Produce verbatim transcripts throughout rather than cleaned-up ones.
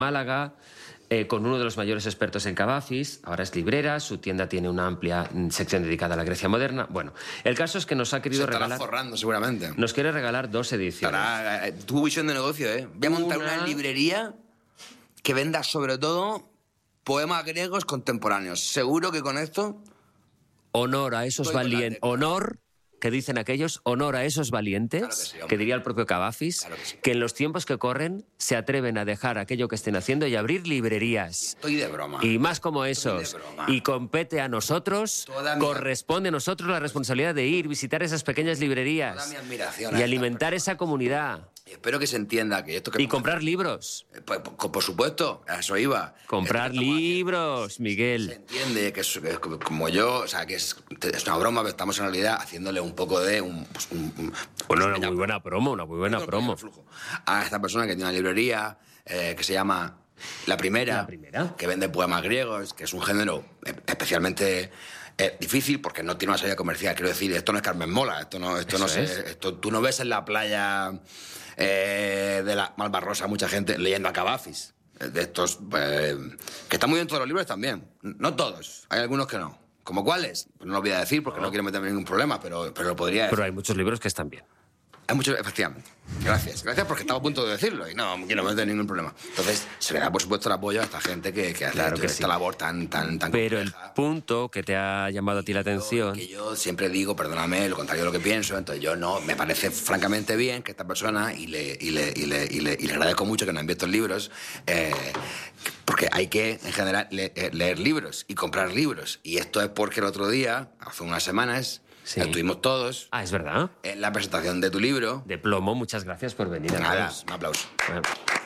Málaga, eh, con uno de los mayores expertos en cavafis. Ahora es librera, su tienda tiene una amplia sección dedicada a la Grecia moderna. Bueno, el caso es que nos ha querido Se estará regalar... forrando, seguramente. Nos quiere regalar dos ediciones. Estará, eh, tuvo visión de negocio, ¿eh? Voy a montar Una... una librería que venda sobre todo poemas griegos contemporáneos. Seguro que con esto... Honor a esos valientes. Honor, que dicen aquellos, honor a esos valientes, Claro que sí, hombre. que diría el propio Cavafis, Claro que sí. que en los tiempos que corren se atreven a dejar aquello que estén haciendo y abrir librerías. Estoy de broma. Y más como Estoy de esos. broma. Y compete a nosotros, Toda mi- corresponde a nosotros la responsabilidad de ir, visitar esas pequeñas librerías. Toda mi admiración a Y esta alimentar esa comunidad. Y espero que se entienda que esto que... Y comprar libros. Eh, Pues, por, por supuesto, a eso iba. Comprar Esto que estamos libros, Se Miguel. entiende que es, que es como yo, o sea, que es, es una broma, pero estamos en realidad haciéndole un poco de un... Pues, un, un Bueno, una una muy buena promo, una muy buena pequeña promo. flujo. A esta persona que tiene una librería eh, que se llama La Primera, La Primera. que vende poemas griegos, que es un género eh, especialmente... eh, difícil porque no tiene una salida comercial. Quiero decir, esto no es Carmen Mola, esto no, esto no Eso se, es. esto, tú no ves en la playa eh, de la Malvarrosa mucha gente leyendo a Cavafis. eh, De estos, eh, que están muy bien todos los libros también. No todos, hay algunos que no. ¿Como cuáles? Pues no lo voy a decir porque no, quiero meterme en ningún problema, pero, pero lo podría decir. Pero hay muchos libros que están bien. Hay muchos, efectivamente. Gracias. Gracias porque estaba a punto de decirlo y no quiero meter ningún problema. Entonces, se le da, por supuesto, el apoyo a esta gente que, que hace Claro que esta sí. labor tan, tan, tan Pero el compleja. punto que te ha llamado a ti la atención... Que yo siempre digo, perdóname, lo contrario de lo que pienso, entonces yo no, me parece francamente bien que esta persona, y le, y le, y le, y le, y le agradezco mucho que nos envíe estos libros, eh, porque hay que, en general, le, eh, leer libros y comprar libros. Y esto es porque el otro día, hace unas semanas, Sí. estuvimos todos Ah, es verdad. en la presentación de tu libro. De plomo, muchas gracias por venir. Nada, Andrés. un aplauso. Bueno.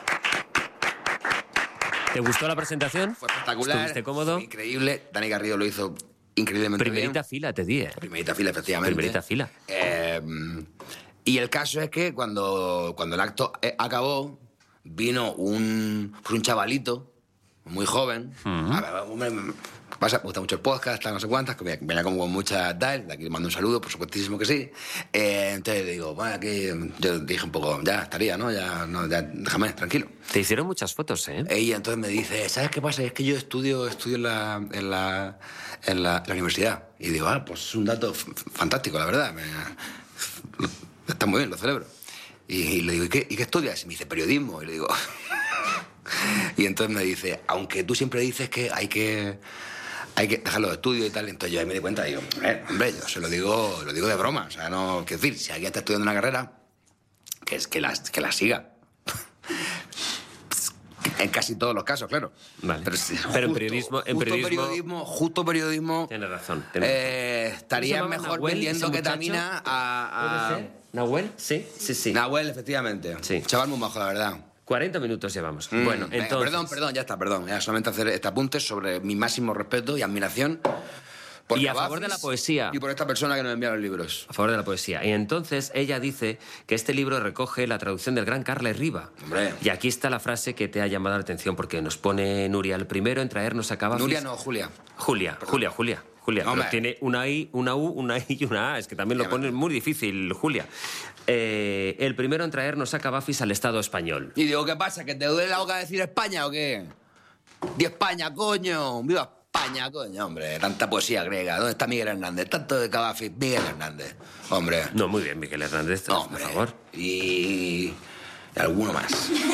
¿Te gustó la presentación? Fue espectacular. ¿Estuviste cómodo? Fue increíble. Dani Garrido lo hizo increíblemente Primerita bien. fila, te di, ¿eh? Primerita fila, efectivamente. Primerita fila. Eh, y el caso es que cuando, cuando el acto eh, acabó, vino un, pues un chavalito, muy joven. A ver, hombre, me pasa, me gusta mucho el podcast, tal, no sé cuántas, que me- venía como con mucha tal. De aquí le mando un saludo, por supuestísimo que sí. Eh, entonces le digo, bueno, aquí yo dije un poco, ya estaría, ¿no? Ya, no, ya déjame, tranquilo. Te hicieron muchas fotos, ¿eh? Ella entonces me dice, ¿sabes qué pasa? Es que yo estudio, estudio en, la, en, la, en, la, en la universidad. Y digo, ah, pues es un dato f- fantástico, la verdad. Me- está muy bien, lo celebro. Y, y le digo, ¿y qué, ¿y qué estudias? Y me dice, periodismo. Y le digo... y entonces me dice, aunque tú siempre dices que hay que... Hay que dejar los estudios y tal, entonces yo ahí me di cuenta y digo, eh, hombre, yo se lo digo, lo digo de broma, o sea, no, quiero decir, si alguien está estudiando una carrera, que es que la, que la siga. En casi todos los casos, claro. Vale. Pero, sí, Pero en justo- periodismo- en justo periodismo- periodismo, justo periodismo, Tienes razón. tienes eh, estaría ¿Cómo se llamaba? mejor ¿Nahuel, vendiendo ese ketamina muchacho? a, a... ¿Puede ser? ¿Nahuel? Sí, sí, sí. Nahuel, efectivamente. Sí. Chaval muy majo, la verdad. cuarenta minutos llevamos. Mm, Bueno, venga, entonces... Perdón, perdón, ya está, perdón. Ya solamente hacer este apunte sobre mi máximo respeto y admiración por Y a Cavafis favor de la poesía. y por esta persona que nos envía los libros. A favor de la poesía. Y entonces ella dice que este libro recoge la traducción del gran Carles Riba. Hombre. Y aquí está la frase que te ha llamado la atención, porque nos pone Nuria el primero en traernos a Cavafis. Nuria no, Julia. Julia, Julia, Julia. Julia, No, pero hombre. tiene una I, una U, una I y una A. Es que también lo pone muy difícil, Julia. Eh, el primero en traernos a Cavafis al Estado español. Y digo, ¿qué pasa? ¿Que te duele la boca decir España o qué? ¡Di España, coño! ¡Viva España, coño! Hombre, tanta poesía griega. ¿Dónde está Miguel Hernández? Tanto de Cavafis, Miguel Hernández. Hombre. No, muy bien, Miguel Hernández, No, por hombre. favor. Y... y alguno más.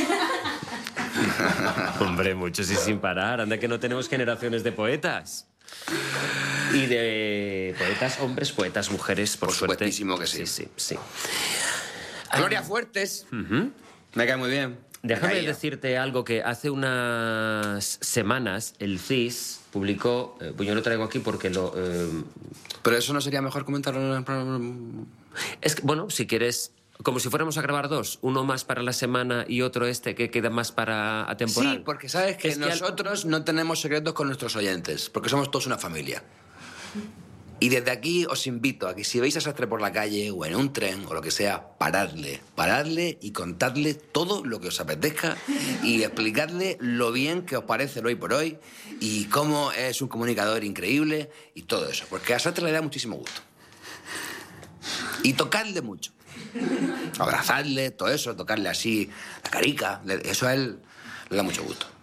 Hombre, muchos y sin parar. Anda que no tenemos generaciones de poetas. Y de poetas, hombres, poetas, mujeres, por, Por suerte. supuestísimo que sí. Sí, sí, sí. Gloria Fuertes. Me cae muy bien. Me Déjame caía. decirte algo que hace unas semanas el C I S publicó, eh, pues yo lo traigo aquí porque lo... eh, Pero eso no sería mejor comentarlo en el programa. es que, bueno, si quieres, como si fuéramos a grabar dos, uno más para la semana y otro este que queda más para atemporal. Sí, porque sabes que Es que al- nosotros no tenemos secretos con nuestros oyentes, porque somos todos una familia. Y desde aquí os invito a que si veis a Sastre por la calle o en un tren o lo que sea, paradle, paradle y contadle todo lo que os apetezca y explicarle lo bien que os parece el hoy por hoy y cómo es un comunicador increíble y todo eso, porque a Sastre le da muchísimo gusto. Y tocadle mucho. Abrazadle, todo eso, tocarle así la carica, le- eso a él le da mucho gusto.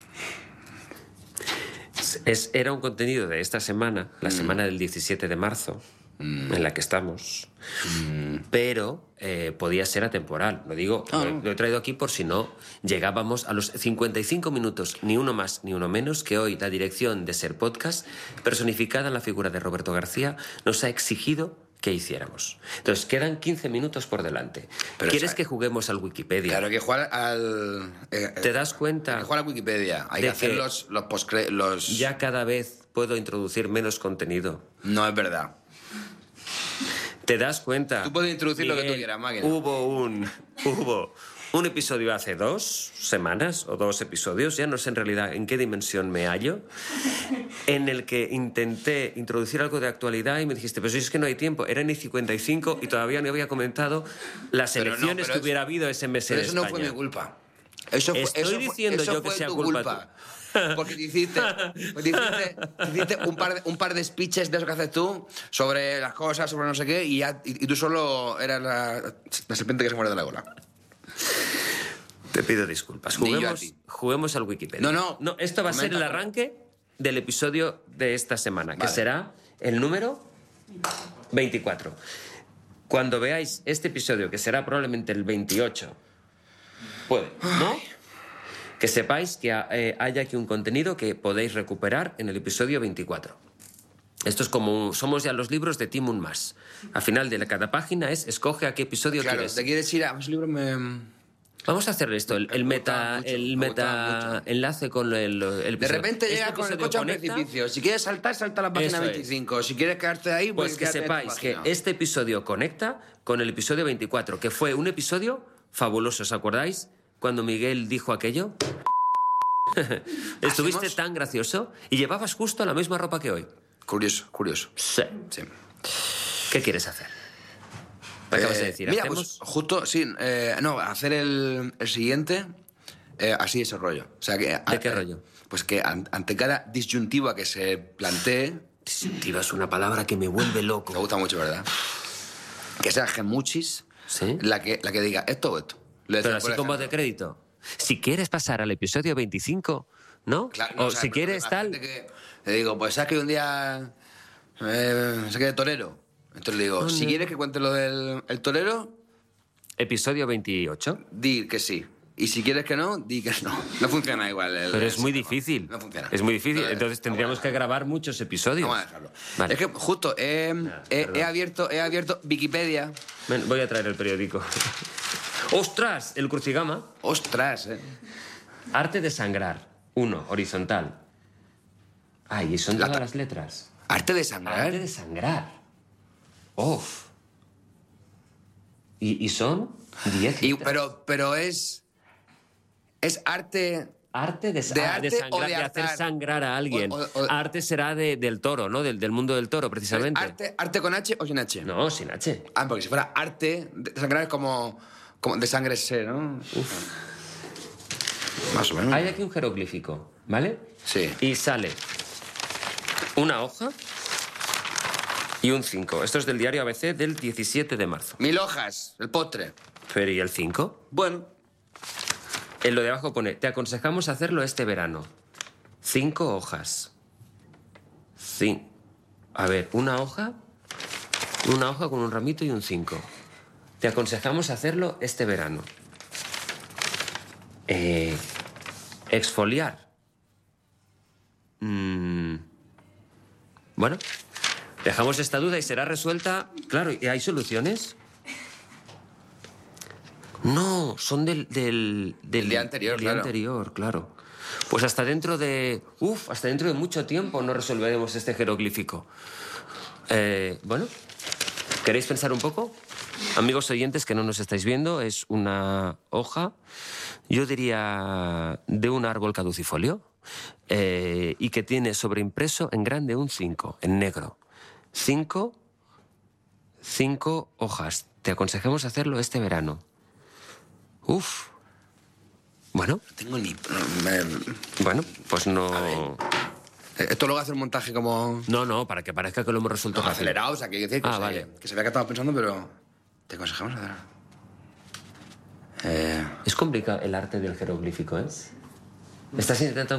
Es, era un contenido de esta semana, la mm. semana del diecisiete de marzo, mm. en la que estamos, mm. pero eh, podía ser atemporal. Lo digo, oh. lo, lo he traído aquí por si no llegábamos a los cincuenta y cinco minutos, ni uno más ni uno menos, que hoy la dirección de Ser Podcast, personificada en la figura de Roberto García, nos ha exigido que hiciéramos. Entonces, quedan quince minutos por delante. Pero ¿Quieres o sea, que juguemos al Wikipedia? Claro, hay que jugar al... Eh, ¿Te das cuenta? Hay que jugar al Wikipedia. Hay que hacer que los, los postcre... Los... Ya cada vez puedo introducir menos contenido. No es verdad. ¿Te das cuenta? Tú puedes introducir Miguel, lo que tú quieras, máquina. Hubo un... Hubo... Un episodio hace dos semanas, o dos episodios, ya no sé en realidad en qué dimensión me hallo, en el que intenté introducir algo de actualidad y me dijiste, pero si es que no hay tiempo, eran y cincuenta y cinco y todavía no había comentado las pero elecciones no, que hubiera habido ese mes en España. Pero eso no fue mi culpa. Eso fue, Estoy eso diciendo fue, eso yo que fue sea tu culpa, culpa. Porque te hiciste, te hiciste, te hiciste un, par de, un par de speeches de eso que haces tú sobre las cosas, sobre no sé qué, y, ya, y, y tú solo eras la, la serpiente que se muere de la cola. Te pido disculpas. Juguemos, juguemos al Wikipedia. No, no. no esto va a ser el arranque del episodio de esta semana, vale. que será el número veinticuatro. Cuando veáis este episodio, que será probablemente el veintiocho, puede, ¿no? Ay. Que sepáis que eh, hay aquí un contenido que podéis recuperar en el episodio veinticuatro. Esto es como, somos ya los libros de Tim Un Mas. Al final de cada página es, escoge a qué episodio claro, quieres. Claro, te quieres ir a... Ese libro me... Vamos a hacer esto, el, el meta, mucho, el meta enlace con el, el De repente este llegas con el coche a un precipicio. Si quieres saltar, salta a la página veinticinco. Es. Si quieres quedarte ahí, pues, pues que sepáis que este episodio conecta con el episodio veinticuatro, que fue un episodio fabuloso. ¿Os acordáis cuando Miguel dijo aquello? Estuviste ¿Hacemos? tan gracioso y llevabas justo la misma ropa que hoy. Curioso, curioso. Sí. sí. ¿Qué quieres hacer? ¿Qué acabas eh, de decir? Mira, ¿Hacemos? pues justo, sí, eh, no, hacer el, el siguiente, eh, así ese rollo. O sea, que, ¿De qué rollo? Pues que ante cada disyuntiva que se plantee... Disyuntiva es una palabra que me vuelve loco. Me gusta mucho, ¿verdad? Que sea gemuchis ¿Sí? la, que, la que diga esto o esto. Le Pero así como de crédito. Si quieres pasar al episodio veinticinco, ¿no? Claro, no o, o sea, si quieres tal... Que, le digo, pues sabes que un día eh, se quede torero. Entonces le digo, oh, si no. quieres que cuente lo del el torero... Episodio veintiocho. Di que sí. Y si quieres que no, di que no. No funciona igual. El, Pero es el muy sistema. difícil. No funciona. Es muy difícil. Entonces, Entonces tendríamos que grabar muchos episodios. Vamos a dejarlo. Vale. Es que justo he, ah, he, he, abierto, he abierto Wikipedia. Ven, voy a traer el periódico. ¡Ostras! El crucigama. ¡Ostras! Eh. Arte de sangrar. Uno, horizontal. Ay, y son todas La... las letras. Arte de sangrar. Arte de sangrar. ¡Uf! ¿Y, y son diez letras? Pero, pero es... Es arte... Arte de, de, arte de, sangrar, o de, de hacer sangrar a alguien. O, o, o, arte será de, del toro, ¿no? Del, del mundo del toro, precisamente. Arte, ¿Arte con H o sin H? No, sin H. Ah, porque si fuera arte de sangrar es como, como de sangre se, ¿no? Uf. Más o menos. Hay aquí un jeroglífico, ¿vale? Sí. Y sale una hoja y un cinco. Esto es del diario A B C del diecisiete de marzo. Mil hojas, el postre. Pero ¿y el cinco? Bueno. En lo de abajo pone, te aconsejamos hacerlo este verano. Cinco hojas. Cin... A ver, una hoja, una hoja con un ramito y un cinco. Te aconsejamos hacerlo este verano. Eh, exfoliar. Mm. Bueno, dejamos esta duda y será resuelta. Claro, ¿y hay soluciones? No, son del, del, del el día anterior, del día claro. anterior, claro. Pues hasta dentro de... Uf, hasta dentro de mucho tiempo no resolveremos este jeroglífico. Eh, bueno, ¿queréis pensar un poco? Amigos oyentes que no nos estáis viendo, es una hoja, yo diría, de un árbol caducifolio, eh, y que tiene sobreimpreso en grande un cinco, en negro. Cinco, cinco hojas. Te aconsejamos hacerlo este verano. Uf. Bueno. No tengo ni... Me... Bueno, pues no... Esto luego hace un montaje como... No, no, para que parezca que lo hemos resuelto no, fácil. acelerado, o sea, que hay que decir que, ah, se, vale. que se vea que estamos pensando, pero... Te aconsejamos hacer... Eh... Es complicado el arte del jeroglífico, ¿eh? Estás intentando